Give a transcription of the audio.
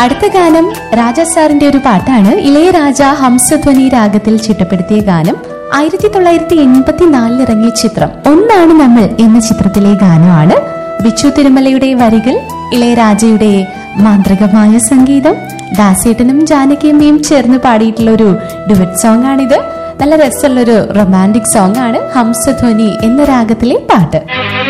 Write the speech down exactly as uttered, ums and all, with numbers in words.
അടുത്ത ഗാനം രാജാ സാറിന്റെ ഒരു പാട്ടാണ്. ഇളയരാജ ഹംസധ്വനി രാഗത്തിൽ ചിട്ടപ്പെടുത്തിയ ഗാനം. ആയിരത്തി തൊള്ളായിരത്തി എൺപത്തിനാലിൽ ഇറങ്ങിയ ചിത്രം ഒന്നാണ് നമ്മൾ എന്ന ചിത്രത്തിലെ ഗാനമാണ്. ബിച്ചു തിരുമലയുടെ വരികൾ, ഇളയരാജയുടെ മാന്ത്രികമായ സംഗീതം, ദാസേട്ടനും ജാനകിയമ്മയും ചേർന്ന് പാടിയിട്ടുള്ള ഒരു ഡുവറ്റ് സോങ് ആണിത്. നല്ല രസമുള്ളൊരു റൊമാൻറ്റിക് സോങ് ആണ്. ഹംസധ്വനി എന്ന രാഗത്തിലെ പാട്ട്.